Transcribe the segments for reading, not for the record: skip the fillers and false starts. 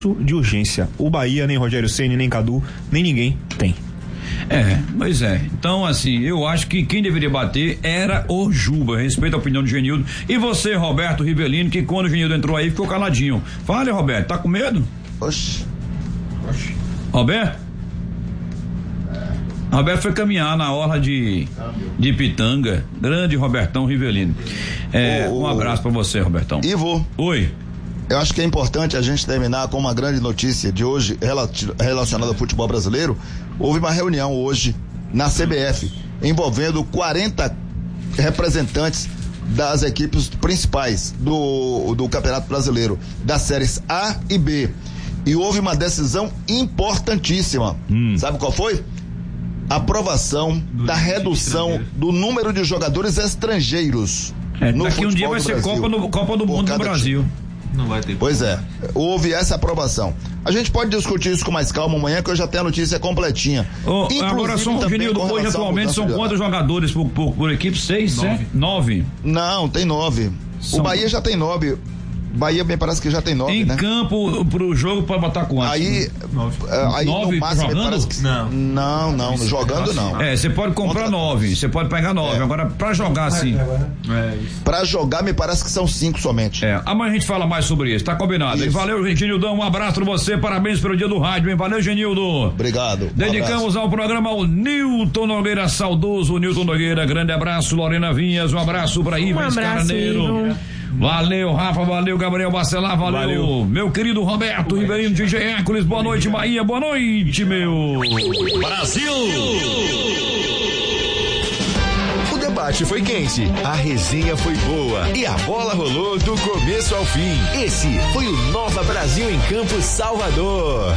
de urgência. O Bahia, nem Rogério Ceni, nem Cadu, nem ninguém tem. Pois é. Então, assim, eu acho que quem deveria bater era o Juba. Respeito a opinião do Genildo. E você, Roberto Rivelino, que quando o Genildo entrou aí ficou caladinho. Fale, Roberto, tá com medo? Oxi. Roberto? Roberto foi caminhar na orla de Pitanga. Grande Robertão Rivelino. Um abraço pra você, Robertão. Ivo. Oi. Eu acho que é importante a gente terminar com uma grande notícia de hoje relacionada ao futebol brasileiro. Houve uma reunião hoje na CBF envolvendo 40 representantes das equipes principais do Campeonato Brasileiro, das séries A e B. E houve uma decisão importantíssima. Sabe qual foi? Aprovação da redução do número de jogadores estrangeiros. Daqui um dia vai ser Copa do Mundo no Brasil. Não vai ter. Pois é, houve essa aprovação. A gente pode discutir isso com mais calma amanhã, que eu já tenho a notícia completinha. Agora Genildo, hoje atualmente são quantos jogadores por equipe? 6, 9? Não, tem 9. O Bahia já tem 9. Bahia me parece que já tem 9, né? Em campo, pro jogo pode botar quantos? Aí no máximo me parece que... Não, jogando não. Você pode comprar 9, você pode pegar 9, agora pra jogar assim. Pra jogar me parece que são 5 somente. Amanhã a gente fala mais sobre isso, tá combinado. Isso. E valeu, Genildão, um abraço pra você, parabéns pelo dia do rádio, hein? Valeu, Genildo. Obrigado. Dedicamos ao programa ao Nilton Nogueira, saudoso Nilton Nogueira, grande abraço, Lorena Vinhas, um abraço pra Ivens Carneiro. Valeu, Rafa, valeu, Gabriel Bacelar, valeu, meu querido Roberto Rivelino de Hércules, boa noite, Bahia, boa noite, meu Brasil! O debate foi quente, a resenha foi boa e a bola rolou do começo ao fim. Esse foi o Nova Brasil em Campo Salvador.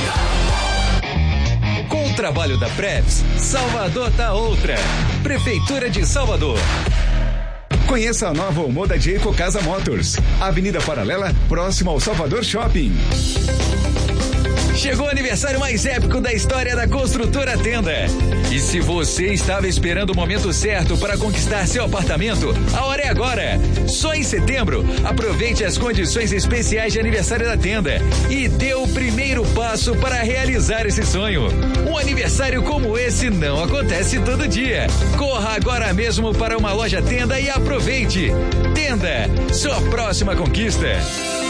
Com o trabalho da Preps, Salvador tá outra. Prefeitura de Salvador. Conheça a nova Omoda de Ecocasa Motors, Avenida Paralela, próximo ao Salvador Shopping. Chegou o aniversário mais épico da história da Construtora Tenda. E se você estava esperando o momento certo para conquistar seu apartamento, a hora é agora. Só em setembro, aproveite as condições especiais de aniversário da Tenda e dê o primeiro passo para realizar esse sonho. Um aniversário como esse não acontece todo dia. Corra agora mesmo para uma loja Tenda e aproveite. Tenda, sua próxima conquista.